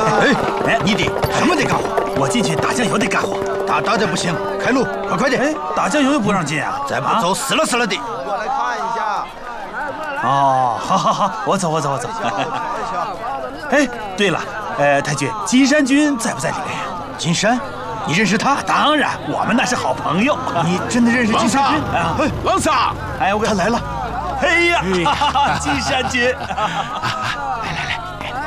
哎，你得什么得干活？ 我进去打酱油得干活， 打的不行，开路，快点！ 哎，打酱油又不让进啊！ 再不走，死了的！ 过来看一下。 哦，好，我走。哎，对了，太君，金山君在不在里面呀？ 金山，你认识他？ 当然，我们那是好朋友。 你真的认识金山君？ 王桑， 哎， 他来了。 哎呀，金山君， 来，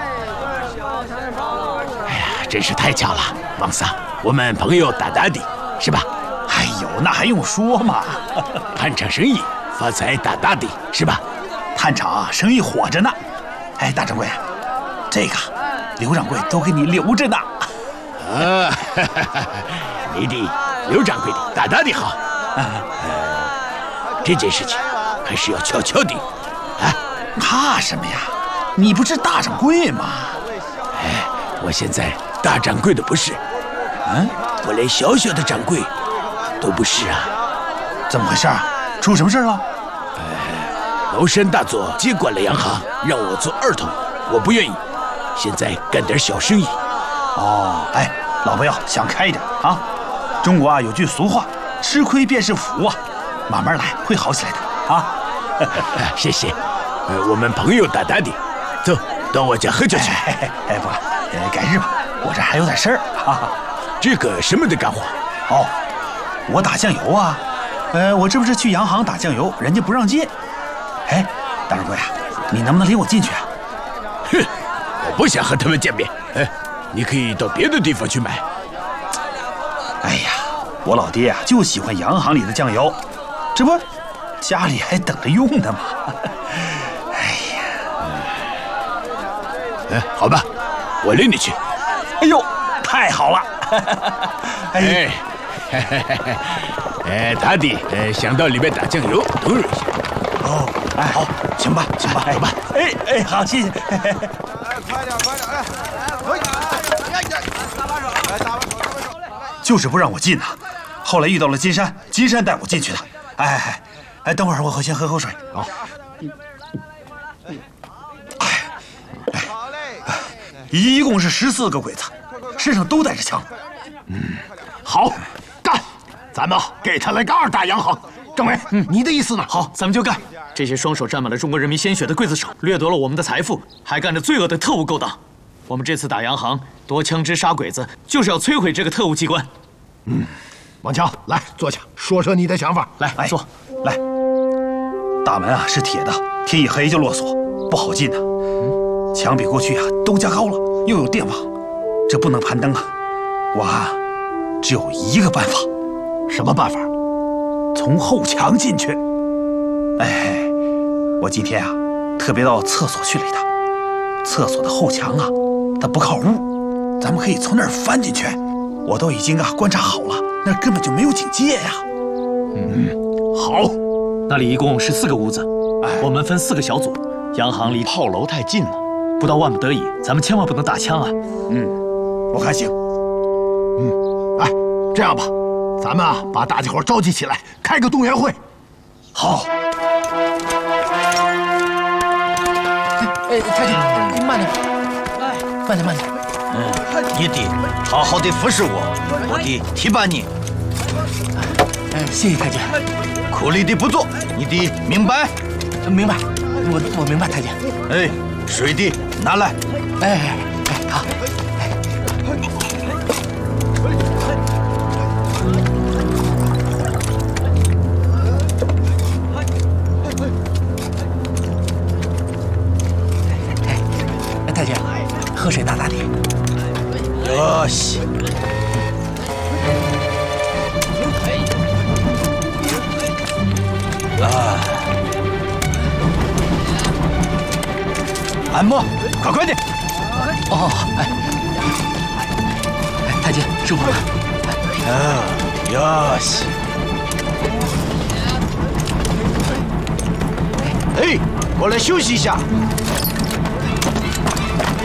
哎呀，真是太巧了，王桑，我们朋友大大的，是吧？ 哎呦，那还用说嘛？ 探场生意发财大大的，是吧？ 探场生意火着呢。哎，大掌柜，这个刘掌柜都给你留着呢。 你的刘掌柜的大大的好。这件事情还是要悄悄的。 怕什么呀？你不是大掌柜吗？ 哎，我现在大掌柜的不是，我连小小的掌柜都不是啊。 怎么回事啊？出什么事了？ 崂山大佐接管了洋行，让我做二头，我不愿意。现在干点小生意。 哦，哎，老朋友想开一点啊！中国有句俗话，吃亏便是福啊，慢慢来，会好起来的啊！ 谢谢。我们朋友大大的，走到我家喝酒去。 不，改日吧，我这还有点事儿啊。 这个什么的干活？ 哦，我打酱油啊。我这不是去洋行打酱油，人家不让进。哎，大掌柜啊，你能不能领我进去啊？ 哼，我不想和他们见面。你可以到别的地方去买。 哎呀，我老爹就喜欢洋行里的酱油，这不，家里还等着用呢嘛。 好吧，我领你去。 哎呦，太好了！ 他的想到里面打酱油，等一下。 哦，哎，好，行吧，走吧。哎，好，谢谢。 快点， 就是不让我进呐。后来遇到了金山带我进去的。哎，等会儿我先喝口水。 好。 一共是14个鬼子，身上都带着枪。 好，干！咱们给他来个2大洋行。政委，你的意思呢？ 好，咱们就干！这些双手沾满了中国人民鲜血的刽子手，掠夺了我们的财富，还干着罪恶的特务勾当。我们这次打洋行，夺枪支杀鬼子，就是要摧毁这个特务机关。 王强，来坐下，说说你的想法。 来，坐。 来，大门是铁的，天一黑就落锁，不好进的。墙比过去都加高了，又有电网，这不能攀登啊！我只有一个办法。 什么办法？ 从后墙进去。哎，我今天特别到厕所去了一趟，厕所的后墙它不靠屋，咱们可以从那儿翻进去。我都已经观察好了，那根本就没有警戒呀。 好， 那里一共是4个屋子，我们分4个小组。洋行离炮楼太近了，不到万不得已，咱们千万不能打枪啊。 我看行。 这样吧，咱们把大家伙召集起来，开个动员会。 好。 太君，你慢点，慢点。你得好好的服侍我得提拔你。 谢谢太君。 苦力的不做，你得明白。 明白，我明白，太君。 水的拿来。 好。太君，喝水大大的。 よし。按摩，快点！ 太君，舒服吗？ よし。过来休息一下。